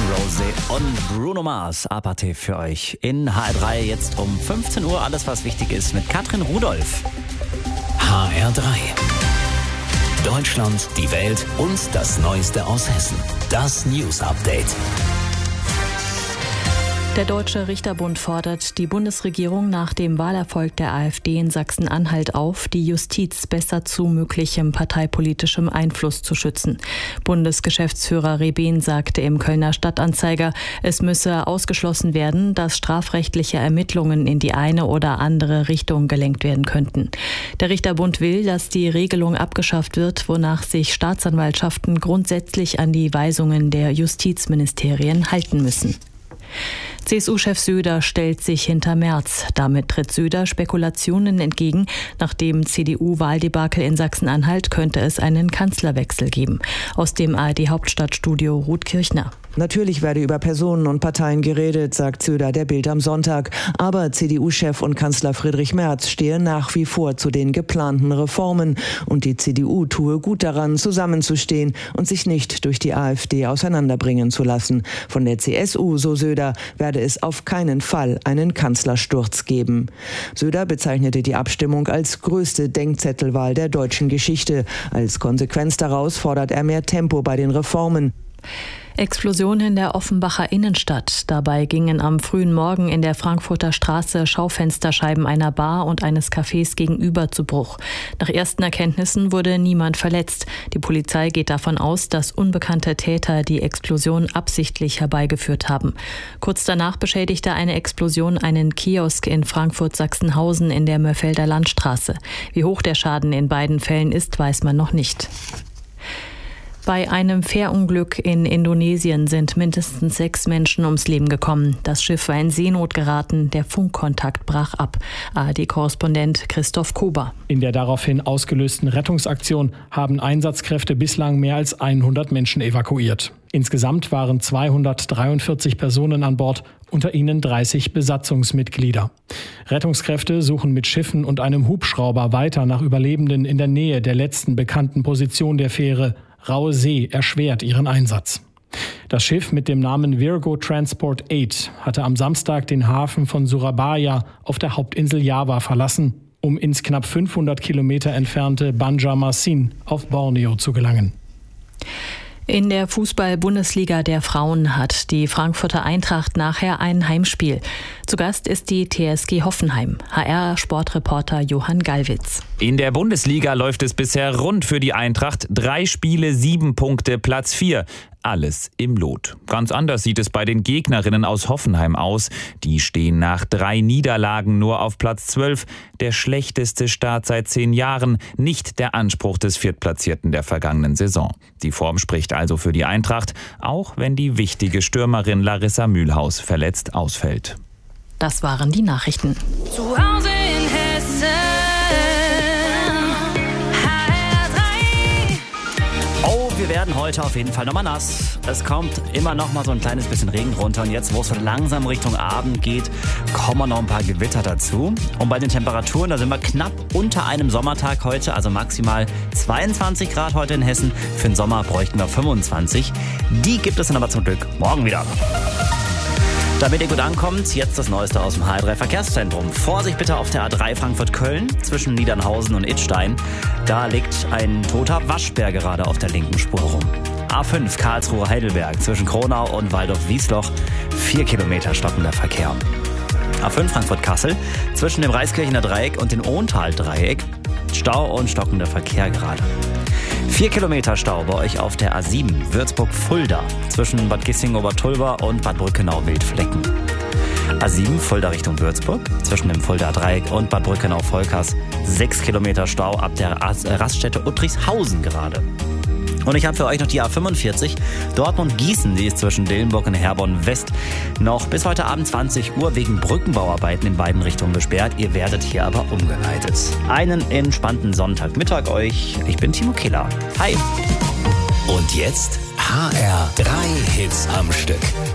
Rosé und Bruno Mars, Apathy für euch in HR3 jetzt um 15 Uhr. Alles, was wichtig ist, mit Katrin Rudolph. HR3. Deutschland, die Welt und das Neueste aus Hessen. Das News Update. Der Deutsche Richterbund fordert die Bundesregierung nach dem Wahlerfolg der AfD in Sachsen-Anhalt auf, die Justiz besser zu möglichem parteipolitischem Einfluss zu schützen. Bundesgeschäftsführer Rebehn sagte im Kölner Stadtanzeiger, es müsse ausgeschlossen werden, dass strafrechtliche Ermittlungen in die eine oder andere Richtung gelenkt werden könnten. Der Richterbund will, dass die Regelung abgeschafft wird, wonach sich Staatsanwaltschaften grundsätzlich an die Weisungen der Justizministerien halten müssen. CSU-Chef Söder stellt sich hinter Merz. Damit tritt Söder Spekulationen entgegen. Nach dem CDU-Wahldebakel in Sachsen-Anhalt könnte es einen Kanzlerwechsel geben. Aus dem ARD-Hauptstadtstudio Ruth Kirchner. Natürlich werde über Personen und Parteien geredet, sagt Söder der Bild am Sonntag. Aber CDU-Chef und Kanzler Friedrich Merz stehe nach wie vor zu den geplanten Reformen. Und die CDU tue gut daran, zusammenzustehen und sich nicht durch die AfD auseinanderbringen zu lassen. Von der CSU, so Söder, werde es auf keinen Fall einen Kanzlersturz geben. Söder bezeichnete die Abstimmung als größte Denkzettelwahl der deutschen Geschichte. Als Konsequenz daraus fordert er mehr Tempo bei den Reformen. Explosion in der Offenbacher Innenstadt. Dabei gingen am frühen Morgen in der Frankfurter Straße Schaufensterscheiben einer Bar und eines Cafés gegenüber zu Bruch. Nach ersten Erkenntnissen wurde niemand verletzt. Die Polizei geht davon aus, dass unbekannte Täter die Explosion absichtlich herbeigeführt haben. Kurz danach beschädigte eine Explosion einen Kiosk in Frankfurt-Sachsenhausen in der Mörfelder Landstraße. Wie hoch der Schaden in beiden Fällen ist, weiß man noch nicht. Bei einem Fährunglück in Indonesien sind mindestens 6 Menschen ums Leben gekommen. Das Schiff war in Seenot geraten, der Funkkontakt brach ab. ARD-Korrespondent Christoph Kober. In der daraufhin ausgelösten Rettungsaktion haben Einsatzkräfte bislang mehr als 100 Menschen evakuiert. Insgesamt waren 243 Personen an Bord, unter ihnen 30 Besatzungsmitglieder. Rettungskräfte suchen mit Schiffen und einem Hubschrauber weiter nach Überlebenden in der Nähe der letzten bekannten Position der Fähre. Raue See erschwert ihren Einsatz. Das Schiff mit dem Namen Virgo Transport 8 hatte am Samstag den Hafen von Surabaya auf der Hauptinsel Java verlassen, um ins knapp 500 Kilometer entfernte Banjarmasin auf Borneo zu gelangen. In der Fußball-Bundesliga der Frauen hat die Frankfurter Eintracht nachher ein Heimspiel. Zu Gast ist die TSG Hoffenheim. HR-Sportreporter Johann Gallwitz. In der Bundesliga läuft es bisher rund für die Eintracht. 3 Spiele, 7 Punkte, Platz 4. Alles im Lot. Ganz anders sieht es bei den Gegnerinnen aus Hoffenheim aus. Die stehen nach 3 Niederlagen nur auf Platz 12. Der schlechteste Start seit 10 Jahren. Nicht der Anspruch des Viertplatzierten der vergangenen Saison. Die Form spricht also für die Eintracht, auch wenn die wichtige Stürmerin Larissa Mühlhaus verletzt ausfällt. Das waren die Nachrichten. Zu Hause in Hessen. Wir werden heute auf jeden Fall nochmal nass. Es kommt immer noch mal so ein kleines bisschen Regen runter. Und jetzt, wo es so langsam Richtung Abend geht, kommen noch ein paar Gewitter dazu. Und bei den Temperaturen, da sind wir knapp unter einem Sommertag heute. Also maximal 22 Grad heute in Hessen. Für den Sommer bräuchten wir 25. Die gibt es dann aber zum Glück morgen wieder. Damit ihr gut ankommt, jetzt das Neueste aus dem HR3 Verkehrszentrum. Vorsicht bitte auf der A3 Frankfurt-Köln zwischen Niedernhausen und Idstein. Da liegt ein toter Waschbär gerade auf der linken Spur rum. A5 Karlsruhe-Heidelberg zwischen Kronau und Waldorf-Wiesloch. 4 Kilometer stockender Verkehr. A5 Frankfurt-Kassel zwischen dem Reiskirchener Dreieck und dem Ohntal-Dreieck. Stau und stockender Verkehr gerade. 4 Kilometer Stau bei euch auf der A7 Würzburg-Fulda zwischen Bad Kissingen-Obertulba und Bad Brückenau-Wildflecken. A7 Fulda Richtung Würzburg zwischen dem Fulda-Dreieck und Bad Brückenau-Volkers 6 Kilometer Stau ab der Raststätte Uttrichshausen gerade. Und ich habe für euch noch die A45 Dortmund-Gießen, die ist zwischen Dillenburg und Herborn-West noch bis heute Abend 20 Uhr wegen Brückenbauarbeiten in beiden Richtungen gesperrt. Ihr werdet hier aber umgeleitet. Einen entspannten Sonntagmittag euch. Ich bin Timo Killer. Hi. Und jetzt HR3 Hits am Stück.